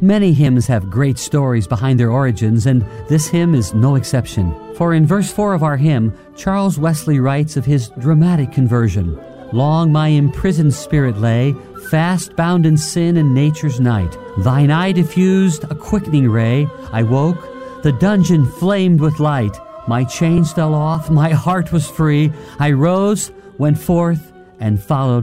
Many hymns have great stories behind their origins, and this hymn is no exception. For in verse 4 of our hymn, Charles Wesley writes of his dramatic conversion. Long my imprisoned spirit lay, fast bound in sin and nature's night. Thine eye diffused a quickening ray. I woke, the dungeon flamed with light. My chains fell off, my heart was free. I rose, went forth, and followed